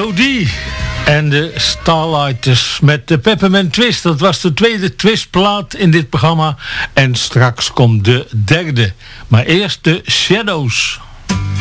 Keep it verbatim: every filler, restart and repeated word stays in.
Jodie en de Starlighters met de Peppermint Twist. Dat was de tweede twistplaat in dit programma. En straks komt de derde. Maar eerst de Shadows.